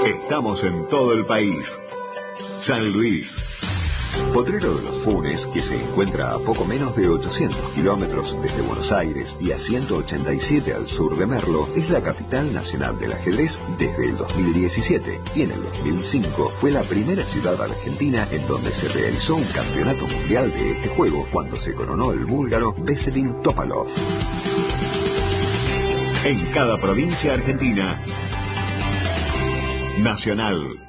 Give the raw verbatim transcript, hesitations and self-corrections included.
Estamos en todo el país. San Luis. Potrero de los Funes, que se encuentra a poco menos de ochocientos kilómetros desde Buenos Aires y a ciento ochenta y siete al sur de Merlo, es la capital nacional del ajedrez desde el dos mil diecisiete y en el dos mil cinco fue la primera ciudad argentina en donde se realizó un campeonato mundial de este juego cuando se coronó el búlgaro Veselin Topalov. En cada provincia argentina, Nacional.